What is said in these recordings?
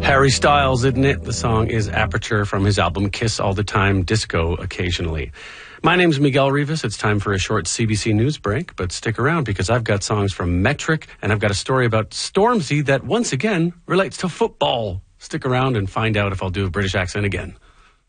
Harry Styles, isn't it? The song is Aperture from his album Kiss All the Time, Disco Occasionally. My name's Miguel Rivas. It's time for a short CBC News break, but stick around because I've got songs from Metric and I've got a story about Stormzy that once again relates to football. Stick around and find out if I'll do a British accent again.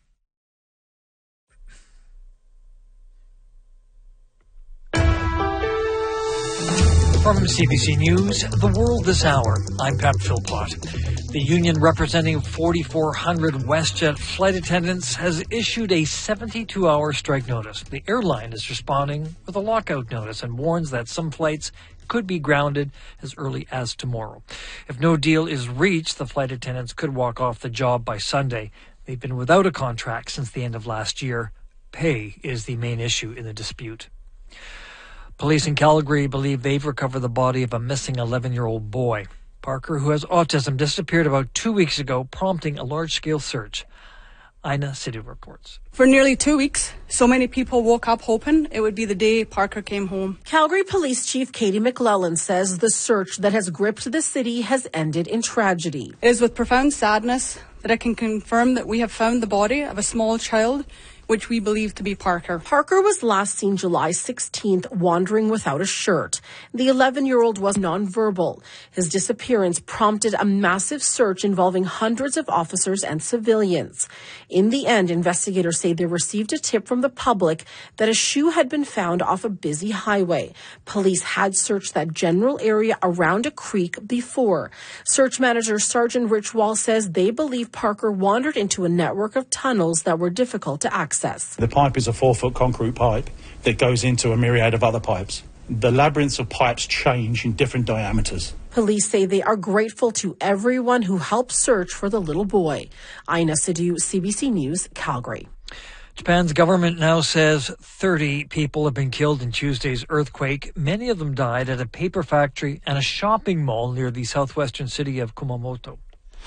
From CBC News, The World This Hour, I'm Pat Philpott. The union representing 4,400 WestJet flight attendants has issued a 72-hour strike notice. The airline is responding with a lockout notice and warns that some flights could be grounded as early as tomorrow. If no deal is reached, the flight attendants could walk off the job by Sunday. They've been without a contract since the end of last year. Pay is the main issue in the dispute. Police in Calgary believe they've recovered the body of a missing 11-year-old boy. Parker, who has autism, disappeared about 2 weeks ago, prompting a large-scale search. Ina Sidhu reports. For nearly 2 weeks, so many people woke up hoping it would be the day Parker came home. Calgary Police Chief Katie McLellan says the search that has gripped the city has ended in tragedy. It is with profound sadness that I can confirm that we have found the body of a small child, which we believe to be Parker. Parker was last seen July 16th wandering without a shirt. The 11-year-old was nonverbal. His disappearance prompted a massive search involving hundreds of officers and civilians. In the end, investigators say they received a tip from the public that a shoe had been found off a busy highway. Police had searched that general area around a creek before. Search manager Sergeant Rich Wall says they believe Parker wandered into a network of tunnels that were difficult to access. The pipe is a 4-foot concrete pipe that goes into a myriad of other pipes. The labyrinths of pipes change in different diameters. Police say they are grateful to everyone who helped search for the little boy. Ina Sidhu, CBC News, Calgary. Japan's government now says 30 people have been killed in Tuesday's earthquake. Many of them died at a paper factory and a shopping mall near the southwestern city of Kumamoto.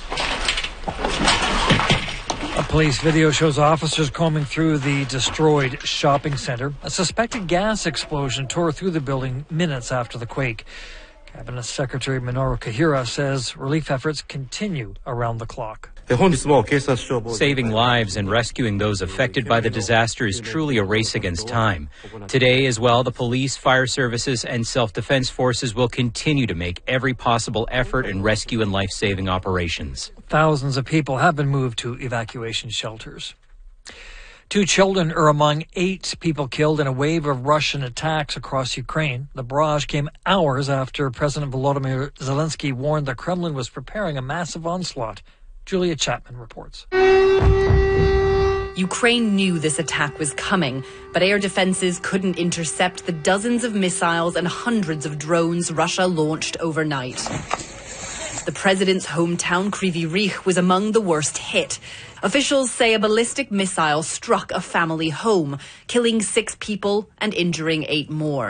A police video shows officers combing through the destroyed shopping center. A suspected gas explosion tore through the building minutes after the quake. Cabinet Secretary Minoru Kahira says relief efforts continue around the clock. Saving lives and rescuing those affected by the disaster is truly a race against time. Today as well, the police, fire services, and self-defense forces will continue to make every possible effort in rescue and life-saving operations. Thousands of people have been moved to evacuation shelters. 2 children are among 8 people killed in a wave of Russian attacks across Ukraine. The barrage came hours after President Volodymyr Zelensky warned the Kremlin was preparing a massive onslaught. Julia Chapman reports. Ukraine knew this attack was coming, but air defenses couldn't intercept the dozens of missiles and hundreds of drones Russia launched overnight. The president's hometown, Kryvyi Rih, was among the worst hit. Officials say a ballistic missile struck a family home, killing 6 people and injuring 8 more.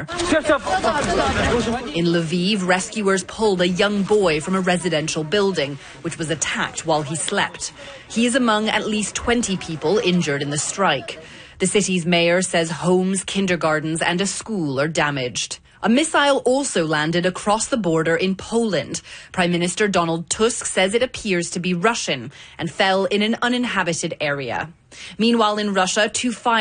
In Lviv, rescuers pulled a young boy from a residential building, which was attacked while he slept. He is among at least 20 people injured in the strike. The city's mayor says homes, kindergartens, and a school are damaged. A missile also landed across the border in Poland. Prime Minister Donald Tusk says it appears to be Russian and fell in an uninhabited area. Meanwhile, in Russia, 2 fires